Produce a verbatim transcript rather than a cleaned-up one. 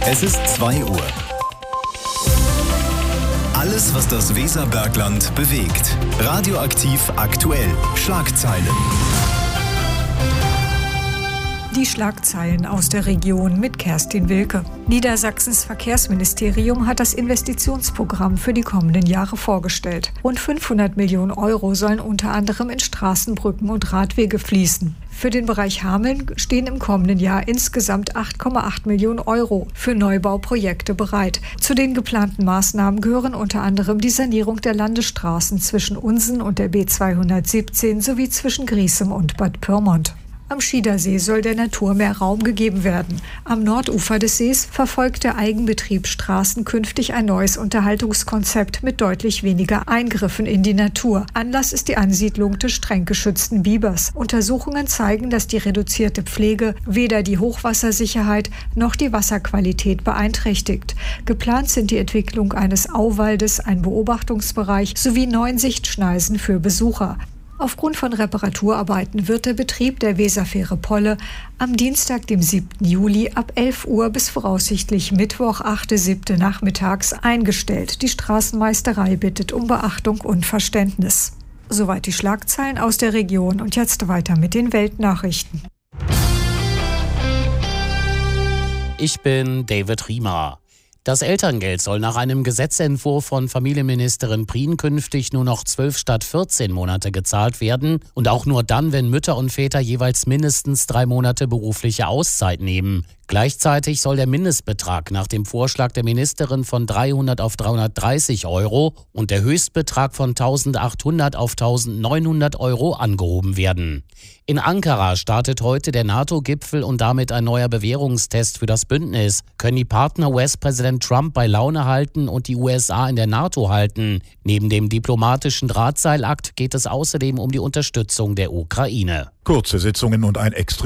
Es ist zwei Uhr. Alles, was das Weserbergland bewegt. Radioaktiv aktuell. Schlagzeilen. Die Schlagzeilen aus der Region mit Kerstin Wilke. Niedersachsens Verkehrsministerium hat das Investitionsprogramm für die kommenden Jahre vorgestellt. Rund fünfhundert Millionen Euro sollen unter anderem in Straßen, Brücken und Radwege fließen. Für den Bereich Hameln stehen im kommenden Jahr insgesamt acht Komma acht Millionen Euro für Neubauprojekte bereit. Zu den geplanten Maßnahmen gehören unter anderem die Sanierung der Landesstraßen zwischen Unsen und der B zweihundertsiebzehn sowie zwischen Griesem und Bad Pyrmont. Am Schiedersee soll der Natur mehr Raum gegeben werden. Am Nordufer des Sees verfolgt der Eigenbetrieb Straßen künftig ein neues Unterhaltungskonzept mit deutlich weniger Eingriffen in die Natur. Anlass ist die Ansiedlung des streng geschützten Bibers. Untersuchungen zeigen, dass die reduzierte Pflege weder die Hochwassersicherheit noch die Wasserqualität beeinträchtigt. Geplant sind die Entwicklung eines Auwaldes, ein Beobachtungsbereich sowie neun Sichtschneisen für Besucher. Aufgrund von Reparaturarbeiten wird der Betrieb der Weserfähre Polle am Dienstag, dem siebten Juli ab elf Uhr bis voraussichtlich Mittwoch, achter siebter nachmittags eingestellt. Die Straßenmeisterei bittet um Beachtung und Verständnis. Soweit die Schlagzeilen aus der Region und jetzt weiter mit den Weltnachrichten. Ich bin David Riemer. Das Elterngeld soll nach einem Gesetzentwurf von Familienministerin Prien künftig nur noch zwölf statt vierzehn Monate gezahlt werden und auch nur dann, wenn Mütter und Väter jeweils mindestens drei Monate berufliche Auszeit nehmen. Gleichzeitig soll der Mindestbetrag nach dem Vorschlag der Ministerin von dreihundert auf dreihundertdreißig Euro und der Höchstbetrag von eintausendachthundert auf eintausendneunhundert Euro angehoben werden. In Ankara startet heute der NATO-Gipfel und damit ein neuer Bewährungstest für das Bündnis. Können die Partner U S-Präsident Trump bei Laune halten und die U S A in der NATO halten? Neben dem diplomatischen Drahtseilakt geht es außerdem um die Unterstützung der Ukraine. Kurze Sitzungen und ein extra